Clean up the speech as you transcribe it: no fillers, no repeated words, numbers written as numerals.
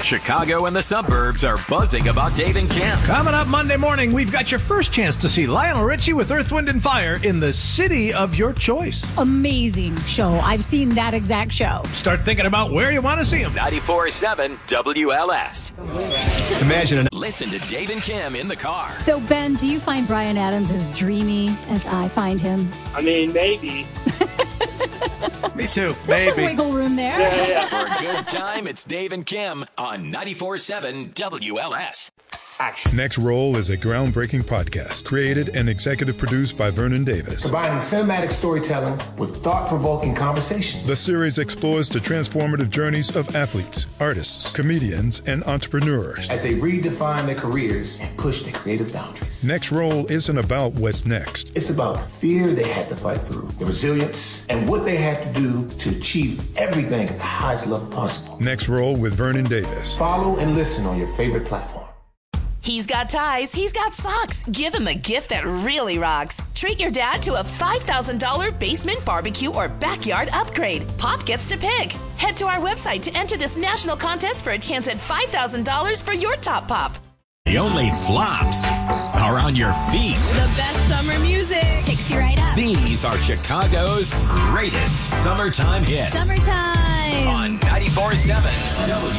Chicago and the suburbs are buzzing about Dave and Kim. Coming up Monday morning, we've got your first chance to see Lionel Richie with Earth, Wind, and Fire in the city of your choice. Amazing show. I've seen that exact show. Start thinking about where you want to see him. 94.7 WLS. Imagine. Listen to Dave and Kim in the car. So, Ben, do you find Bryan Adams as dreamy as I find him? I mean, maybe. Me too. There's some wiggle room there. Yeah. For a good time, it's Dave and Kim on 94.7 WLS. Next Roll is a groundbreaking podcast created and executive produced by Vernon Davis. Combining cinematic storytelling with thought-provoking conversations. The series explores the transformative journeys of athletes, artists, comedians, and entrepreneurs as they redefine their careers and push their creative boundaries. Next Roll isn't about what's next. It's about the fear they had to fight through, the resilience, and what they had to do to achieve everything at the highest level possible. Next Roll with Vernon Davis. Follow and listen on your favorite platform. He's got ties, he's got socks. Give him a gift that really rocks. Treat your dad to a $5,000 basement barbecue or backyard upgrade. Pop gets to pick. Head to our website to enter this national contest for a chance at $5,000 for your top pop. The only flops are on your feet. The best summer music Picks you right up. These are Chicago's greatest summertime hits. Summertime. On 94.7 WLS.